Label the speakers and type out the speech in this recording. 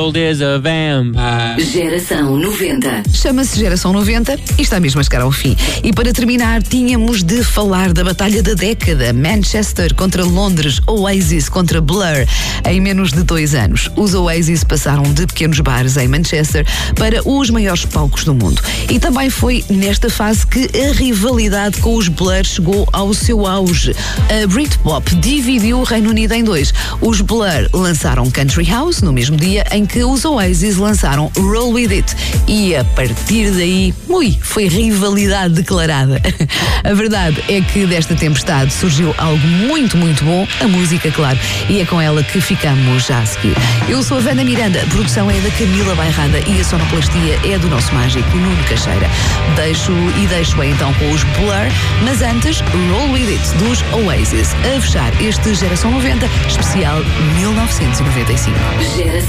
Speaker 1: world is a vamp.
Speaker 2: Geração 90.
Speaker 3: Chama-se Geração 90 e está mesmo a chegar ao fim. E para terminar, tínhamos de falar da batalha da década. Manchester contra Londres, Oasis contra Blur. Em menos de 2 anos, os Oasis passaram de pequenos bares em Manchester para os maiores palcos do mundo. E também foi nesta fase que a rivalidade com os Blur chegou ao seu auge. A Britpop dividiu o Reino Unido em 2. Os Blur lançaram Country House no mesmo dia em que os Oasis lançaram Roll With It. E a partir daí, foi rivalidade declarada. A verdade é que desta tempestade surgiu algo muito, muito bom, a música, claro, e é com ela que ficamos já a seguir. Eu sou a Wanda Miranda, a produção é da Camila Bairrada e a sonoplastia é do nosso mágico Nuno Caixeira. Deixo então com os Blur, mas antes, Roll With It dos Oasis, a fechar este Geração 90 especial 1995.